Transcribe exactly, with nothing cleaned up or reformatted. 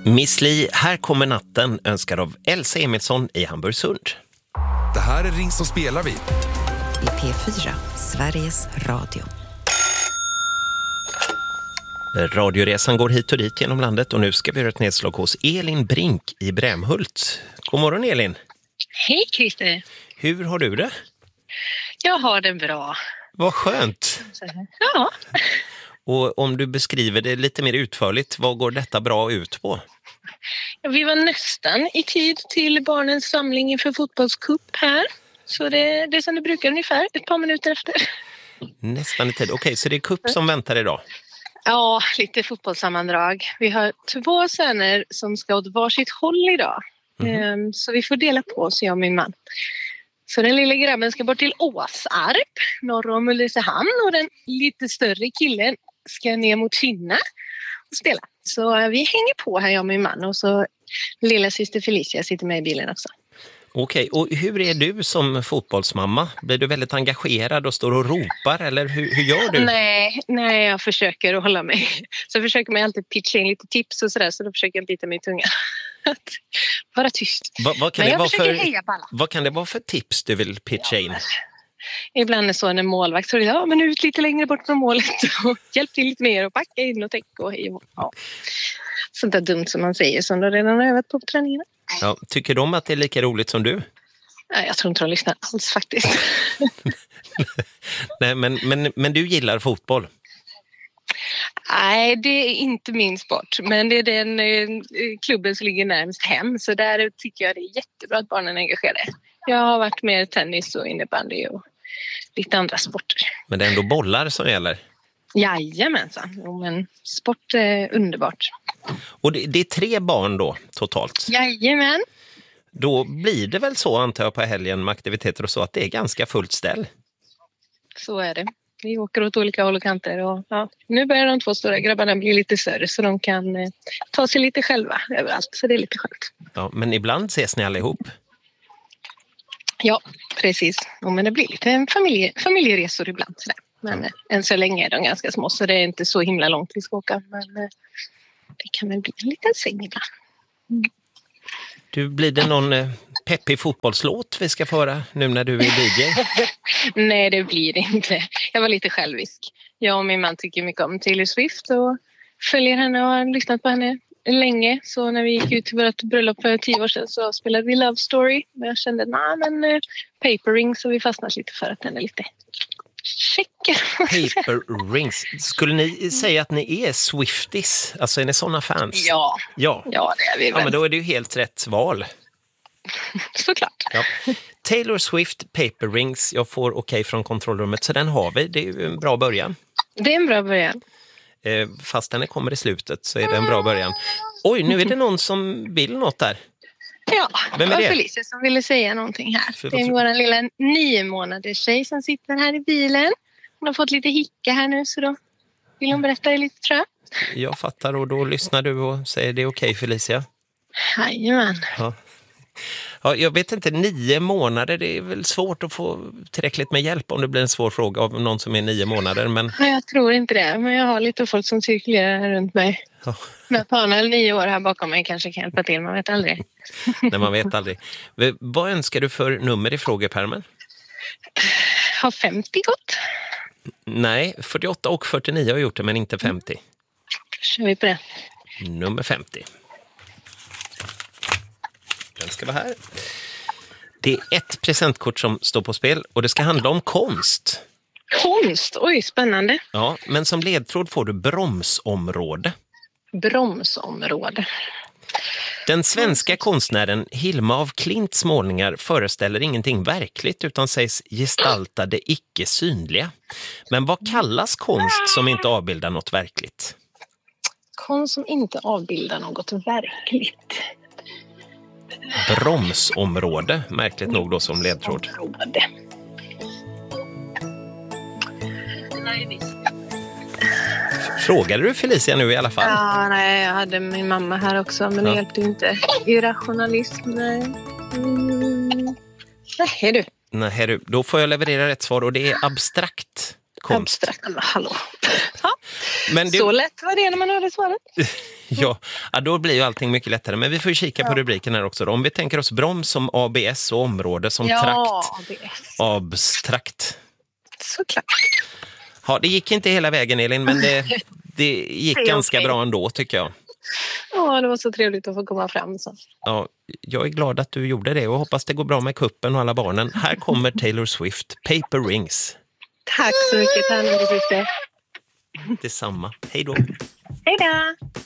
Miss Li, här kommer natten, önskad av Elsa Emilsson i Hamburgsund. Det här är Ring som spelar vi. I P fyra, Sveriges Radio. Radioresan går hit och dit genom landet och nu ska vi göra ett nedslag hos Elin Brink i Brämhult. God morgon Elin. Hej Christer. Hur har du det? Jag har det bra. Vad skönt. Ja. Och om du beskriver det lite mer utförligt, vad går detta bra ut på? Vi var nästan i tid till barnens samling inför fotbollscup här. Så det, det är som det brukar ungefär, ett par minuter efter. Nästan i tid. Okej, så det är cup som väntar idag? Ja, lite fotbollssammandrag. Vi har två söner som ska åt varsitt håll idag. Mm. Så vi får dela på oss, jag och min man. Så den lilla grabben ska bort till Åsarp, norr om Ulricehamn, och den lite större killen ska ner mot Finna och spela. Så vi hänger på här, jag och min man, och så lilla syster Felicia sitter med i bilen också. Okej, och hur är du som fotbollsmamma? Blir du väldigt engagerad och står och ropar, eller hur, hur gör du? Nej, nej, jag försöker att hålla mig. Så försöker man alltid pitcha in lite tips och sådär, så då försöker jag bita mig i tungan. Att vara tyst. Va, vad, kan men det jag vara försöker för, heja på alla. vad kan det vara för tips du vill pitcha in? Ibland är så en målvakt så ja, men ut lite längre bort från målet och hjälp till lite mer och packa in och täcka och hej och ja. Sånt där dumt som man säger som du redan har övat på träningen. Ja, tycker de att det är lika roligt som du? Nej, jag tror inte de lyssnar alls faktiskt. Nej, men, men, men du gillar fotboll? Nej, det är inte min sport, men det är den eh, klubben som ligger närmast hem, så där tycker jag det är jättebra att barnen är engagerade. Jag har varit med tennis och innebandy och lite andra sporter. Men det är ändå bollar som gäller? Jajamensan, jo, men sport är underbart. Och det, det är tre barn då totalt? Jajamän. Då blir det väl så, antar jag, på helgen med aktiviteter och så, att det är ganska fullt ställ? Så är det. Vi åker åt olika håll och kanter och ja, nu börjar de två stora grabbarna bli lite större så de kan eh, ta sig lite själva överallt, så det är lite skönt. Ja, men ibland ses ni allihop? Ja, precis. Ja, men det blir lite familje, familjeresor ibland sådär. Men eh, än så länge är de ganska små så det är inte så himla långt vi ska åka, men eh, det kan väl bli en liten säng ibland. Mm. Du, blir det någon eh, peppig fotbollslåt vi ska föra nu när du är D J? Nej, det blir det inte. Jag var lite självisk. Jag och min man tycker mycket om Taylor Swift och följer henne och har lyssnat på henne länge. Så när vi gick ut till vårt bröllop för tio år sedan så spelade vi Love Story. Men jag kände, nej men uh, Paper Rings, så vi fastnar lite för att den är lite check. Paper Rings. Skulle ni säga att ni är Swifties? Alltså är ni sådana fans? Ja, ja. ja det är vi väl. Ja, men då är det ju helt rätt val. Såklart. Ja. Taylor Swift, Paper Rings. Jag får okej okay från kontrollrummet, så den har vi. Det är ju en bra början. Det är en bra början. Eh, fast den kommer i slutet så är det en bra början. Oj, nu är det någon som vill något där. Ja, vem är det? Felicia som ville säga någonting här. För, det är vår lilla nio månaders tjej som sitter här i bilen. Hon har fått lite hicka här nu, så då vill hon berätta det lite, tror jag. Jag fattar, och då lyssnar du och säger det är okej, Felicia. Jajamän. Ja. Ja, jag vet inte, nio månader, det är väl svårt att få tillräckligt med hjälp om det blir en svår fråga av någon som är nio månader. Men... Ja, jag tror inte det, men jag har lite folk som cirkulerar här runt mig. Ja. När Panel nio år här bakom mig kanske kan hjälpa till, man vet aldrig. Nej, man vet aldrig. Vad önskar du för nummer i frågepärmen? Har femtio gått? Nej, fyrtioåtta och fyrtionio har gjort det, men inte femtio. Då kör vi på det. Nummer femtio. Den ska vara här. Det är ett presentkort som står på spel och det ska handla om konst. Konst? Oj, spännande. Ja, men som ledtråd får du bromsområde. Bromsområde. Den svenska konstnären Hilma af Klints målningar föreställer ingenting verkligt utan sägs gestalta det icke synliga. Men vad kallas konst som inte avbildar något verkligt? Konst som inte avbildar något verkligt. Bromsområde, märkligt nog då som ledtråd. Frågade du Felicia nu i alla fall? Ja, nej, jag hade min mamma här också, men det ja. hjälpte inte. Irrationalism, nej. Mm. Nej, du. Nej, du. Då får jag leverera rätt svar och det är abstrakt konst. Abstrakt, men hallå. Ja. Men du... Så lätt var det när man hörde svaret. Ja, ja, då blir ju allting mycket lättare. Men vi får ju kika på rubriken här också då. Om vi tänker oss broms som A B S och område som Ja, trakt. A B S. Abstrakt. Såklart. Ja, det gick inte hela vägen, Elin, men det, det gick Det är ganska okej. bra ändå, tycker jag. Ja, det var så trevligt att få komma fram. Så. Ja, jag är glad att du gjorde det och hoppas det går bra med kuppen och alla barnen. Här kommer Taylor Swift, Paper Rings. Tack så mycket, Tanne. Detsamma. Hej då. Hej då!